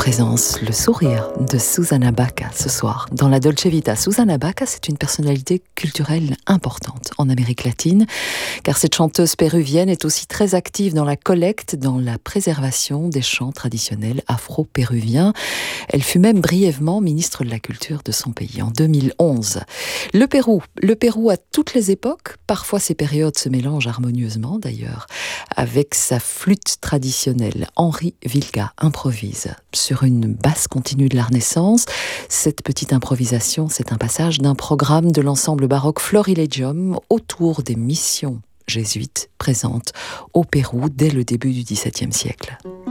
présence, le sourire de Susana Baca ce soir. Dans la Dolce Vita, Susana Baca, c'est une personnalité culturelle importante en Amérique latine, car cette chanteuse péruvienne est aussi très active dans la collecte, dans la préservation des chants traditionnels afro-péruviens. Elle fut même brièvement ministre de la Culture de son pays en 2011. Le Pérou à toutes les époques, parfois ces périodes se mélangent harmonieusement d'ailleurs, avec sa flûte traditionnelle. Henri Vilca improvise sur une basse continue de la Renaissance. Cette petite improvisation, c'est un passage d'un programme de l'ensemble baroque Florilegium autour des missions jésuites présentes au Pérou dès le début du XVIIe siècle.